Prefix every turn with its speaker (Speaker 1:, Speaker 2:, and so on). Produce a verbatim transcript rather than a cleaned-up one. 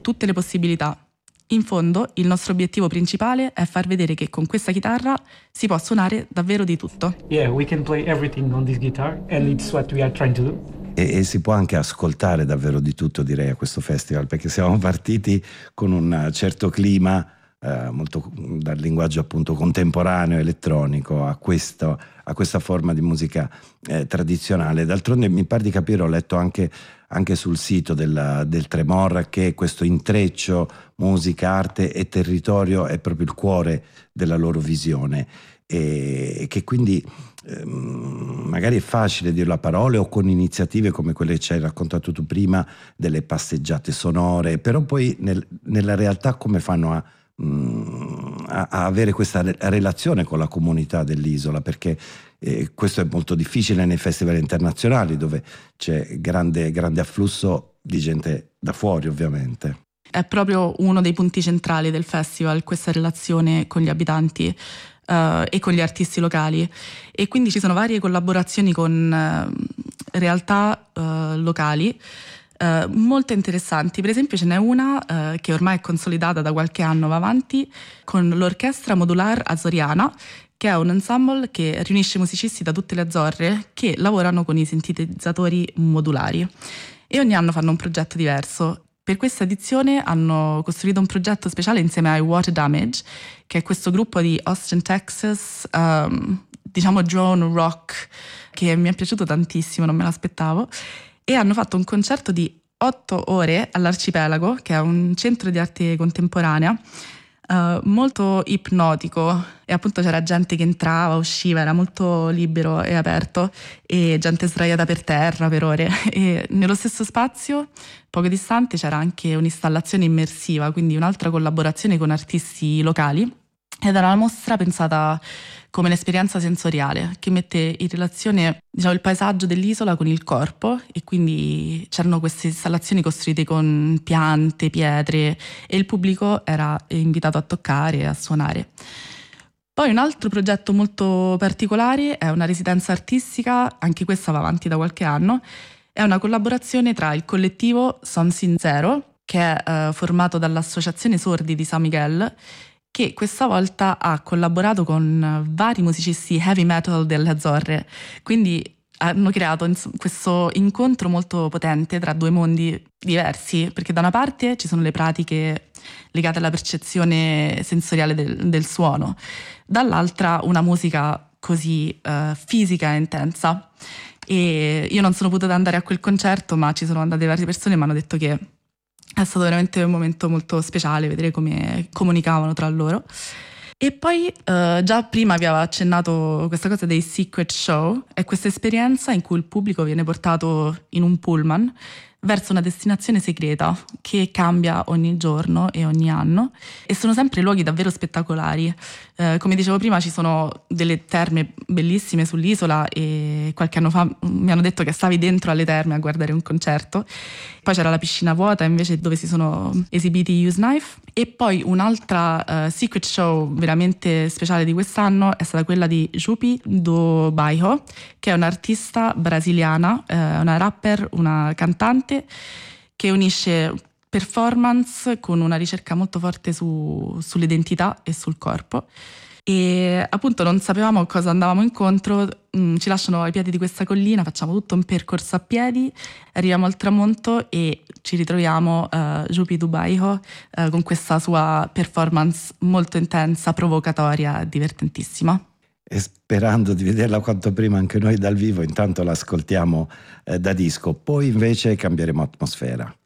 Speaker 1: tutte le possibilità. In fondo, il nostro obiettivo principale è far vedere che con questa chitarra si può suonare davvero di tutto.
Speaker 2: Yeah, we can play everything on this guitar and it's what we are trying to do.
Speaker 3: E, e si può anche ascoltare davvero di tutto, direi, a questo festival, perché siamo partiti con un certo clima eh, molto dal linguaggio appunto contemporaneo, elettronico, a, questo, a questa forma di musica eh, tradizionale. D'altronde mi pare di capire, ho letto anche, anche sul sito del, del Tremor, che questo intreccio musica, arte e territorio è proprio il cuore della loro visione, e che quindi ehm, magari è facile dirlo a parole o con iniziative come quelle che ci hai raccontato tu prima, delle passeggiate sonore, però poi nel, nella realtà come fanno a, mh, a, a avere questa re- relazione con la comunità dell'isola, perché eh, questo è molto difficile nei festival internazionali dove c'è grande, grande afflusso di gente da fuori, ovviamente.
Speaker 1: È proprio uno dei punti centrali del festival, questa relazione con gli abitanti Uh, e con gli artisti locali, e quindi ci sono varie collaborazioni con uh, realtà uh, locali uh, molto interessanti. Per esempio ce n'è una uh, che ormai è consolidata da qualche anno, va avanti, con l'Orchestra Modular Azoriana, che è un ensemble che riunisce musicisti da tutte le Azzorre che lavorano con i sintetizzatori modulari e ogni anno fanno un progetto diverso. Per questa edizione hanno costruito un progetto speciale insieme ai Water Damage, che è questo gruppo di Austin, Texas, um, diciamo drone rock, che mi è piaciuto tantissimo, non me l'aspettavo, e hanno fatto un concerto di otto ore all'Arcipelago, che è un centro di arte contemporanea, Uh, molto ipnotico, e appunto c'era gente che entrava, usciva, era molto libero e aperto, e gente sdraiata per terra per ore. E nello stesso spazio, poco distante, c'era anche un'installazione immersiva, quindi un'altra collaborazione con artisti locali, ed era una mostra pensata come un'esperienza sensoriale che mette in relazione, diciamo, il paesaggio dell'isola con il corpo, e quindi c'erano queste installazioni costruite con piante, pietre, e il pubblico era invitato a toccare e a suonare. Poi un altro progetto molto particolare è una residenza artistica, anche questa va avanti da qualche anno, è una collaborazione tra il collettivo Somsin Zero, che è eh, formato dall'Associazione Sordi di San Miguel, che questa volta ha collaborato con vari musicisti heavy metal delle Azzorre, quindi hanno creato questo incontro molto potente tra due mondi diversi, perché da una parte ci sono le pratiche legate alla percezione sensoriale del, del suono, dall'altra una musica così uh, fisica e intensa. E io non sono potuta andare a quel concerto, ma ci sono andate varie persone e mi hanno detto che è stato veramente un momento molto speciale vedere come comunicavano tra loro. E poi uh, già prima vi avevo accennato questa cosa dei secret show, è questa esperienza in cui il pubblico viene portato in un pullman verso una destinazione segreta che cambia ogni giorno e ogni anno, e sono sempre luoghi davvero spettacolari. Eh, come dicevo prima, ci sono delle terme bellissime sull'isola, e qualche anno fa mi hanno detto che stavi dentro alle terme a guardare un concerto. Poi c'era la piscina vuota invece, dove si sono esibiti Use Knife. E poi un'altra uh, secret show veramente speciale di quest'anno è stata quella di Jupi do Bairro, che è un'artista brasiliana, eh, una rapper, una cantante, che unisce performance con una ricerca molto forte su, sull'identità e sul corpo. E appunto non sapevamo cosa andavamo incontro, mm, ci lasciano ai piedi di questa collina, facciamo tutto un percorso a piedi, arriviamo al tramonto e ci ritroviamo uh, Jupi do Bairro uh, con questa sua performance molto intensa, provocatoria, divertentissima.
Speaker 3: E sperando di vederla quanto prima anche noi dal vivo, intanto l'ascoltiamo eh, da disco, poi invece cambieremo atmosfera.